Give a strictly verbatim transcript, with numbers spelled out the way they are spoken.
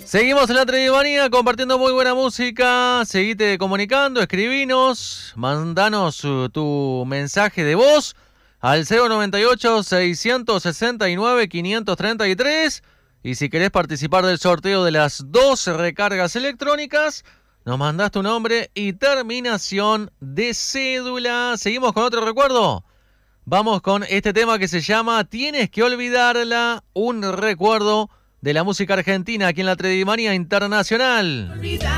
Seguimos en la Tredimanía compartiendo muy buena música. Seguite comunicando, escribinos, mandanos uh, tu mensaje de voz al cero noventa y ocho, seiscientos sesenta y nueve, quinientos treinta y tres. Y si querés participar del sorteo de las dos recargas electrónicas, nos mandás tu nombre y terminación de cédula. Seguimos con otro recuerdo. Vamos con este tema que se llama Tienes que olvidarla, un recuerdo de la música argentina aquí en la Tredimanía Internacional.